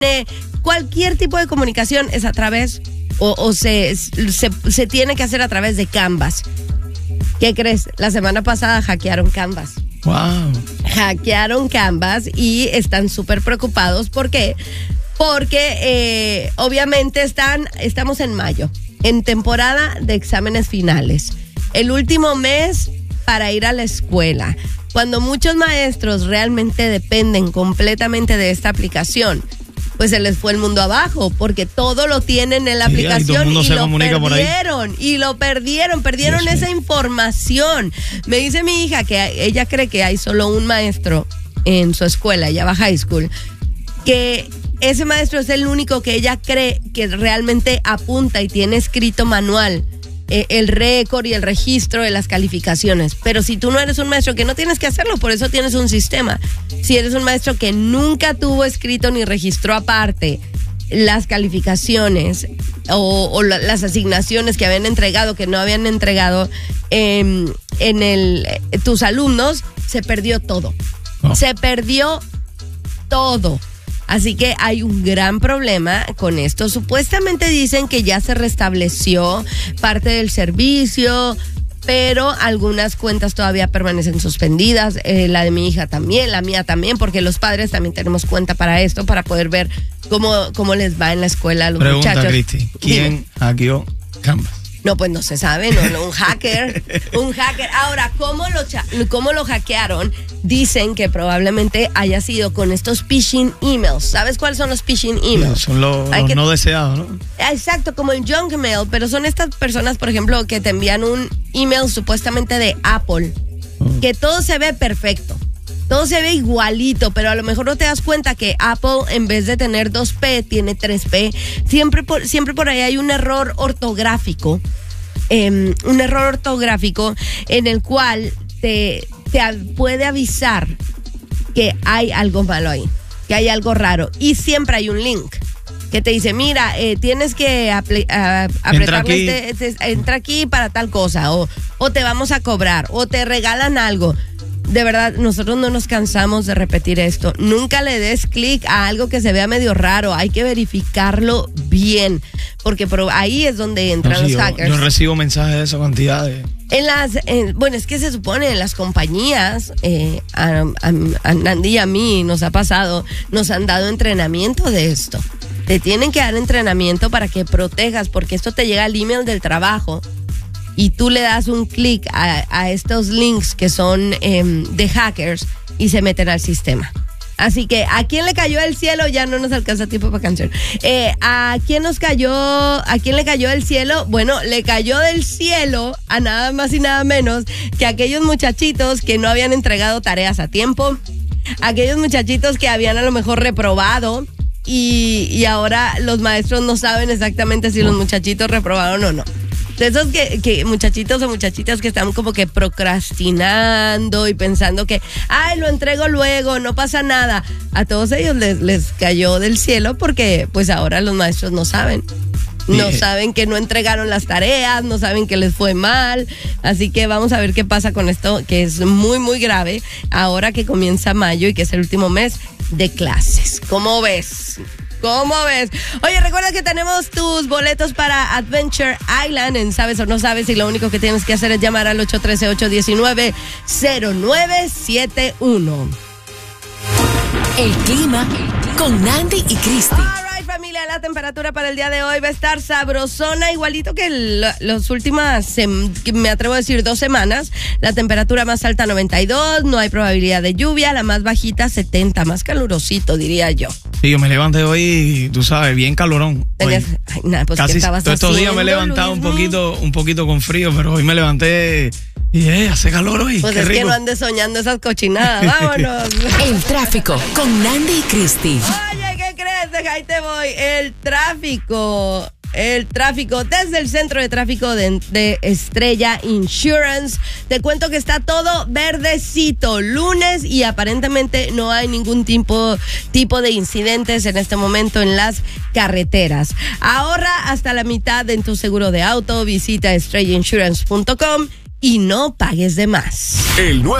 Cualquier tipo de comunicación es a través o se tiene que hacer a través de Canvas. ¿Qué crees? La semana pasada hackearon Canvas. Wow. Hackearon Canvas y están súper preocupados. ¿Por qué? Porque obviamente estamos en mayo, en temporada de exámenes finales. El último mes para ir a la escuela. Cuando muchos maestros realmente dependen completamente de esta aplicación, pues se les fue el mundo abajo, porque todo lo tienen en la aplicación y lo perdieron esa información. Me dice mi hija que ella cree que hay solo un maestro en su escuela, ella va a high school, que ese maestro es el único que ella cree que realmente apunta y tiene escrito manual el récord y el registro de las calificaciones. Pero si tú no eres un maestro, que no tienes que hacerlo, por eso tienes un sistema. Si eres un maestro que nunca tuvo escrito ni registró aparte las calificaciones o las asignaciones que habían entregado, que no habían entregado tus alumnos, se perdió todo. Se perdió todo. Así que hay un gran problema con esto. Supuestamente dicen que ya se restableció parte del servicio, pero algunas cuentas todavía permanecen suspendidas. La de mi hija también, la mía también, porque los padres también tenemos cuenta para esto, para poder ver cómo les va en la escuela a los muchachos. Pregunta, Cristi, ¿quién hackeó Canvas? No, pues no se sabe, no, un hacker. Ahora, ¿cómo lo hackearon? Dicen que probablemente haya sido con estos phishing emails. ¿Sabes cuáles son los phishing emails? Son los no deseados, ¿no? Exacto, como el junk mail, pero son estas personas, por ejemplo, que te envían un email supuestamente de Apple, que todo se ve perfecto. Todo se ve igualito, pero a lo mejor no te das cuenta que Apple, en vez de tener 2P, tiene 3P. Siempre por ahí hay un error ortográfico. En el cual te puede avisar que hay algo malo ahí, que hay algo raro. Y siempre hay un link que te dice, mira, tienes que apretarle entra aquí para tal cosa, o te vamos a cobrar, o te regalan algo. De verdad, nosotros no nos cansamos de repetir esto. Nunca le des clic a algo que se vea medio raro. Hay que verificarlo bien, porque ahí es donde entran los hackers. Yo recibo mensajes de esa cantidad de... Bueno, es que se supone en las compañías, a Nandi y a mí nos ha pasado, nos han dado entrenamiento de esto. Te tienen que dar entrenamiento para que protejas, porque esto te llega al email del trabajo y tú le das un clic a estos links que son de hackers y se meten al sistema. Así que, ¿a quién le cayó el cielo? Ya no nos alcanza tiempo para canción. ¿A quién le cayó el cielo? Bueno, le cayó del cielo a nada más y nada menos que aquellos muchachitos que no habían entregado tareas a tiempo, aquellos muchachitos que habían a lo mejor reprobado y ahora los maestros no saben exactamente si los muchachitos reprobaron o no. De esos que muchachitos o muchachitas que están como que procrastinando y pensando que, lo entrego luego, no pasa nada. A todos ellos les cayó del cielo porque pues ahora los maestros no saben. No saben que no entregaron las tareas, no saben que les fue mal. Así que vamos a ver qué pasa con esto, que es muy, muy grave ahora que comienza mayo y que es el último mes de clases. ¿Cómo ves? Oye, recuerda que tenemos tus boletos para Adventure Island en Sabes o No Sabes, y lo único que tienes que hacer es llamar al 813-819-0971. El clima con Nandi y Cristi. Familia, la temperatura para el día de hoy va a estar sabrosona, igualito que las últimas, me atrevo a decir, 2 semanas. La temperatura más alta 92, no hay probabilidad de lluvia, la más bajita 70, más calurosito diría yo. Sí, yo me levanté hoy, tú sabes, bien calorón. Pues casi todos estos días me he levantado un poquito con frío, pero hoy me levanté y hace calor hoy. Pues qué es rico. Que no andes soñando esas cochinadas, vámonos. El tráfico con Nandi y Cristi. Oye, ¿qué crees? Ahí te voy. El tráfico desde el centro de tráfico de Estrella Insurance. Te cuento que está todo verdecito, lunes, y aparentemente no hay ningún tipo de incidentes en este momento en las carreteras. Ahorra hasta la mitad en tu seguro de auto. Visita estrellainsurance.com y no pagues de más.